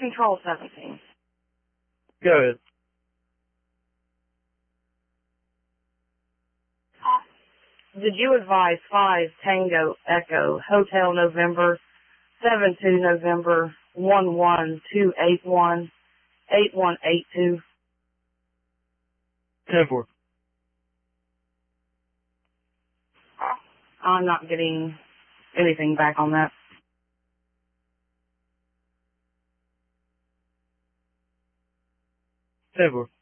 Control 17. Go ahead. Did you advise 5 Tango Echo Hotel November 72 November 11281 8182? 10-4. I'm not getting anything back on that. 10-4.